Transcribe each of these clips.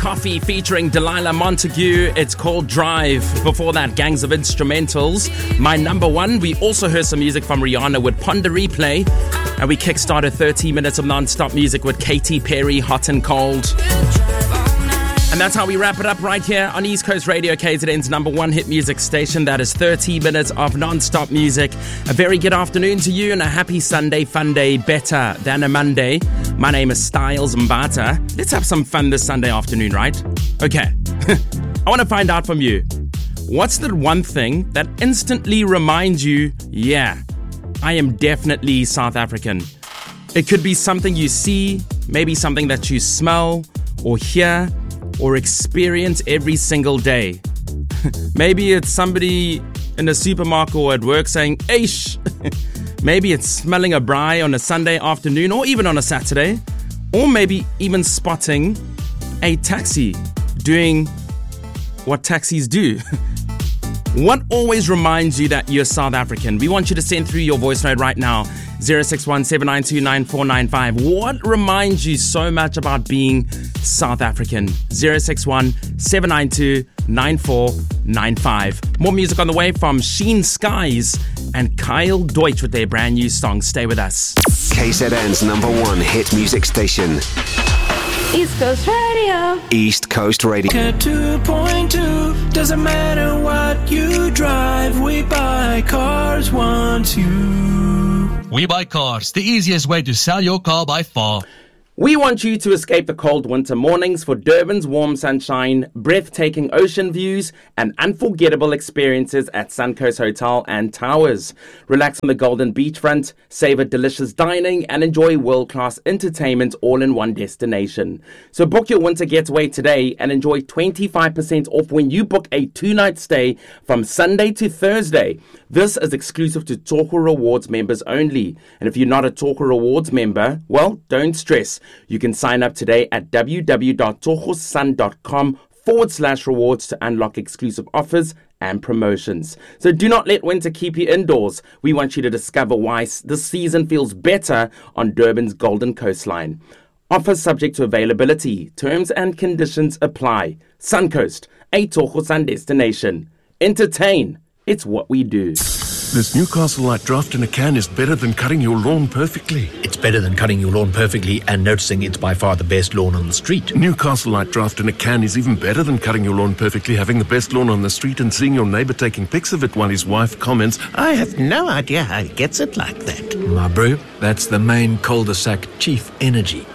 Coffee featuring Delilah Montague. It's called Drive. Before that, Gangs of Instrumentals. My number one. We also heard some music from Rihanna with Ponder Replay. And we kickstarted 30 minutes of non-stop music with Katy Perry, Hot and Cold. And that's how we wrap it up right here on East Coast Radio, KZN's number one hit music station. That is 30 minutes of non-stop music. A very good afternoon to you and a happy Sunday fun day, better than a Monday. My name is Styles Mbata. Let's have some fun this Sunday afternoon, right? Okay. I want to find out from you. What's the one thing that instantly reminds you, yeah, I am definitely South African? It could be something you see, maybe something that you smell or hear or experience every single day. Maybe it's somebody in the supermarket or at work saying, "Eish." Maybe it's smelling a braai on a Sunday afternoon or even on a Saturday. Or maybe even spotting a taxi doing what taxis do. What always reminds you that you're South African? We want you to send through your voice note right now. 061-792-9495. What reminds you so much about being South African? 061-792-9495. More music on the way from Sheen Skies and Kyle Deutsch with their brand new song. Stay with us. KZN's number one hit music station. East Coast Radio. East Coast Radio. At 2.2, doesn't matter what you drive, we buy cars once you. We Buy Cars, the easiest way to sell your car by far. We want you to escape the cold winter mornings for Durban's warm sunshine, breathtaking ocean views, and unforgettable experiences at Suncoast Hotel and Towers. Relax on the golden beachfront, savor delicious dining, and enjoy world-class entertainment all in one destination. So book your winter getaway today and enjoy 25% off when you book a 2-night stay from Sunday to Thursday. This is exclusive to Togo Rewards members only. And if you're not a Togo Rewards member, well, don't stress. You can sign up today at www.togosun.com/rewards to unlock exclusive offers and promotions. So do not let winter keep you indoors. We want you to discover why this season feels better on Durban's Golden Coastline. Offers subject to availability. Terms and conditions apply. Suncoast, a Togo Sun destination. Entertain. It's what we do. This Newcastle Light Draft in a can is better than cutting your lawn perfectly. It's better than cutting your lawn perfectly and noticing it's by far the best lawn on the street. Newcastle Light Draft in a can is even better than cutting your lawn perfectly, having the best lawn on the street and seeing your neighbour taking pics of it while his wife comments, "I have no idea how he gets it like that." My bro, that's the main cul-de-sac chief energy.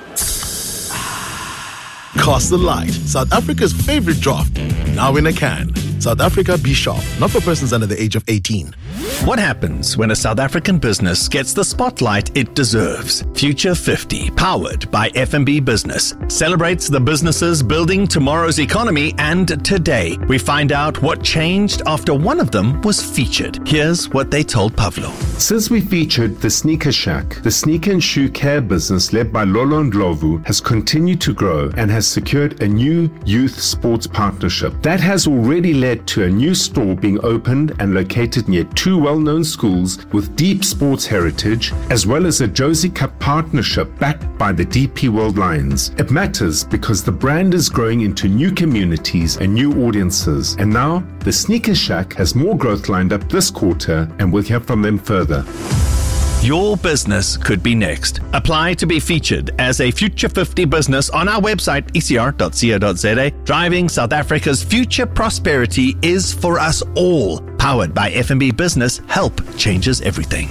Castle Light, South Africa's favorite draft, now in a can. South Africa, be sharp. Not for persons under the age of 18. What happens when a South African business gets the spotlight it deserves? Future 50, powered by FNB Business, celebrates the businesses building tomorrow's economy, and today we find out what changed after one of them was featured. Here's what they told Pavlo. Since we featured the Sneaker Shack, the sneaker and shoe care business led by Lolo Ndlovu has continued to grow and has secured a new youth sports partnership. That has already led to a new store being opened and located near 2 well-known schools with deep sports heritage, as well as a Josie Cup partnership backed by the DP World Lions. It matters because the brand is growing into new communities and new audiences. And now, the Sneaker Shack has more growth lined up this quarter, and we'll hear from them further. Your business could be next. Apply to be featured as a Future 50 business on our website, ecr.co.za. Driving South Africa's future prosperity is for us all. Powered by FNB Business, help changes everything.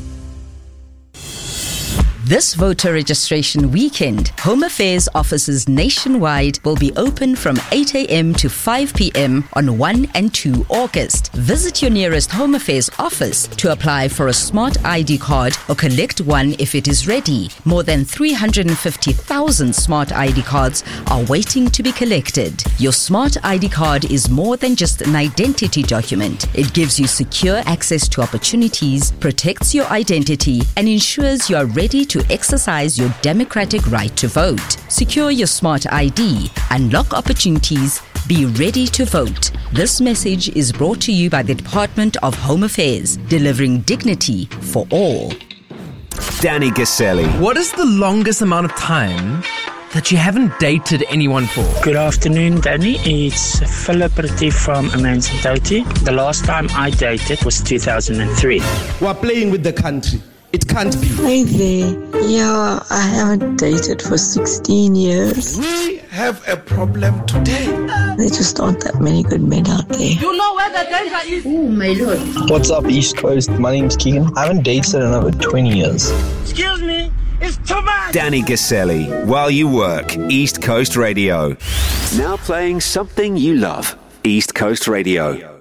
This voter registration weekend, Home Affairs offices nationwide will be open from 8 a.m. to 5 p.m. on 1 and 2 August. Visit your nearest Home Affairs office to apply for a smart ID card or collect one if it is ready. More than 350,000 smart ID cards are waiting to be collected. Your smart ID card is more than just an identity document. It gives you secure access to opportunities, protects your identity, and ensures you are ready to exercise your democratic right to vote. Secure your smart ID, unlock opportunities, be ready to vote. This message is brought to you by the Department of Home Affairs, delivering dignity for all. Danny Gaselli. What is the longest amount of time that you haven't dated anyone for? Good afternoon, Danny. It's Philip Retief from Amanzimtoti. The last time I dated was 2003. We're playing with the country. It can't be. Hi there. Yeah, I haven't dated for 16 years. We have a problem today. There just aren't that many good men out there. You know where the danger is? Oh, my Lord. What's up, East Coast? My name's Keegan. I haven't dated in over 20 years. Excuse me? It's too much! Danny Gaselli, While You Work, East Coast Radio. Now playing something you love. East Coast Radio.